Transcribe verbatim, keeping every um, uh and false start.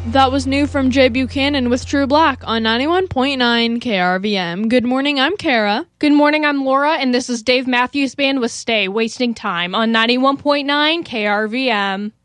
That was new from Jay Buchanan with True Black on ninety-one point nine K R V M. Good morning, I'm Kara. Good morning, I'm Laura, and this is Dave Matthews Band with Stay, Wasting Time on ninety-one point nine K R V M.